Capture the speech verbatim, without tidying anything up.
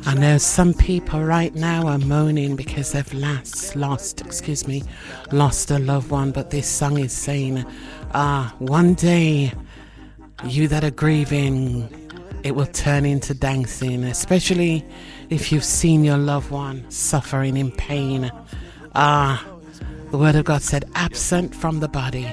I know some people right now are moaning because they've last lost, excuse me, lost a loved one. But this song is saying, ah, one day, you that are grieving, it will turn into dancing, especially if you've seen your loved one suffering in pain. Ah, the word of God said, absent from the body